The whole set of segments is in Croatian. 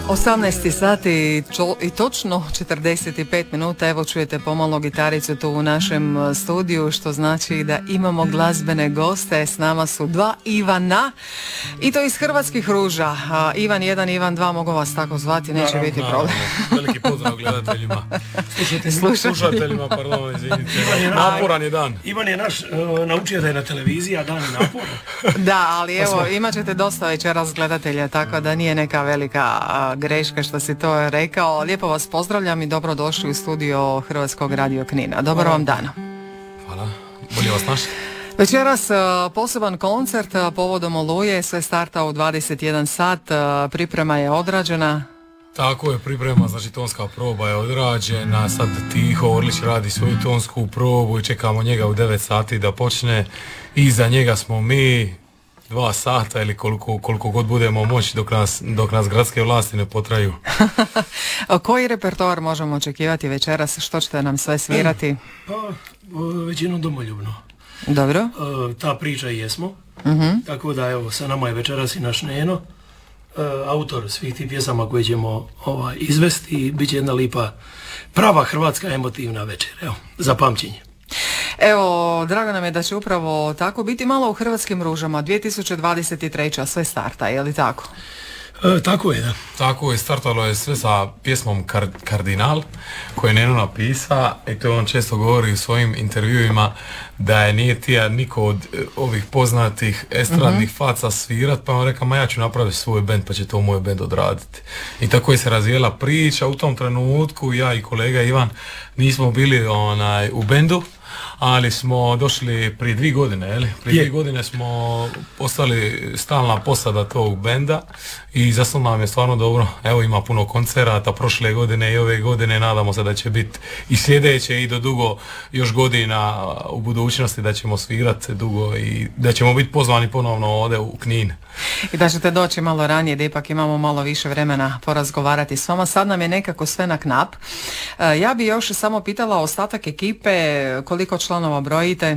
18 sati i točno 45 minuta, evo čujete pomalo gitaricu tu u našem studiju, što znači da imamo glazbene goste. S nama su dva Ivana i to iz Hrvatskih ruža. Ivan 1, Ivan 2, mogu vas tako zvati, neće biti problem. Veliki pozdrav gledateljima. Slušateljima, pardon, izvinite. Naporan je dan. Ivan je naš naučio da je na televiziji, a dan je naporan. Da, ali evo, imat ćete dosta večeras gledatelja, tako da nije neka velika greška što si to rekao. Lijepo vas pozdravljam i dobrodošli u studio Hrvatskog radio Knina. Dobar vam dan. Hvala, bolje vas našli. Večeras poseban koncert povodom Oluje, sve starta u 21 sat, priprema je odrađena. Tako je, priprema, znači tonska proba je odrađena, sad Tiho Orlić radi svoju tonsku probu i čekamo njega u 9 sati da počne. Iza njega smo mi 2 sata ili koliko god budemo moći dok nas gradske vlasti ne potraju. Koji repertoar možemo očekivati večeras? Što ćete nam sve svirati? Pa, većinom domoljubno. Dobro. Ta priča i jesmo. Tako da evo, sa nama je večeras i naš Neno, autor svih tih pjesama koje ćemo izvesti i bit će jedna lipa, prava hrvatska emotivna večer, evo, za pamćenje. Evo, drago nam je da će upravo tako biti. Malo u Hrvatskim ružama, 2023. sve starta, je li tako? Tako je, da. Tako je, startalo je sve sa pjesmom Kardinal, koju je Neno napisa i to on često govori u svojim intervjuima da je nije tija niko od ovih poznatih estradnih faca svirat, pa on rekao, ma ja ću napraviti svoj bend, pa će to moj bend odraditi. I tako je se razvijela priča. U tom trenutku ja i kolega Ivan nismo bili u bendu, ali smo došli prije 2 godine, jel? Prije 2 godine smo postali stalna posada tog benda i zasnovno nam je stvarno dobro. Evo, ima puno koncerata prošle godine i ove godine, nadamo se da će biti i sljedeće i do dugo još godina u budućnosti, da ćemo svirati dugo i da ćemo biti pozvani ponovno ovdje u Knin. I da ćete doći malo ranije, da ipak imamo malo više vremena porazgovarati s vama. Sad nam je nekako sve na knap. Ja bi još samo pitala ostatak ekipe, koliko članova brojite?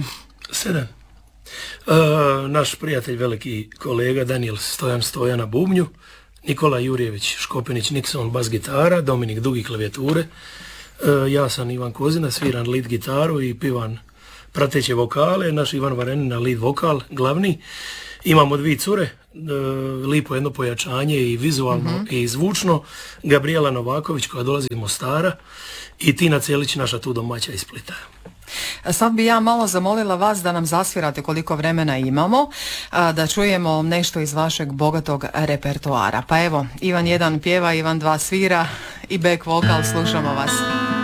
7. Naš prijatelj, veliki kolega Daniel Stojan na bubnju, Nikola Jurjević Škopinić Nixon bas gitara, Dominik Dugi klavijature, ja sam Ivan Kozina, sviram lead gitaru i pivan prateće vokale, naš Ivan Varenina lead vokal, glavni. Imamo 2 cure, lipo jedno pojačanje i vizualno i zvučno, Gabriela Novaković koja dolazi iz Mostara i Tina Celić, naša tu domaća iz Splita. Sad bi ja malo zamolila vas da nam zasvirate koliko vremena imamo, da čujemo nešto iz vašeg bogatog repertoara. Pa evo, Ivan 1 pjeva, Ivan 2 svira i back vokal, slušamo vas.